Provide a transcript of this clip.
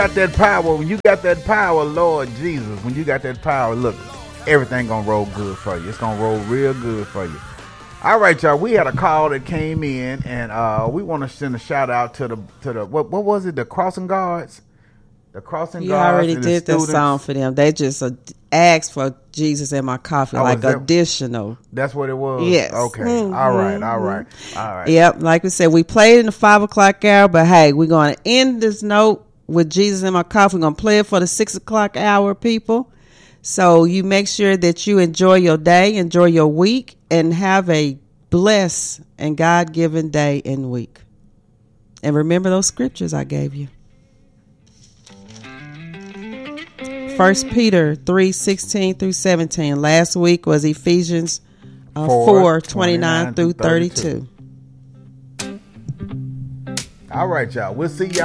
got that power, when you got that power, Lord Jesus, when you got that power, look, everything gonna roll good for you. It's gonna roll real good for you. All right, y'all. We had a call that came in, and we want to send a shout out to the what was it? The crossing guards. The crossing you guards. already did the song for them. They just asked for Jesus in my coffee, like additional. That's what it was. Yes. Okay. Mm-hmm. All right. Yep. Like we said, we played in the 5 o'clock hour, but hey, we're going to end this note with Jesus in my coffee. We're going to play it for the 6 o'clock hour, people. So you make sure that you enjoy your day, enjoy your week, and have a blessed and God-given day and week. And remember those scriptures I gave you. 1 Peter 3:16 through 17. Last week was Ephesians 4:29 through 32. All right, y'all. We'll see y'all.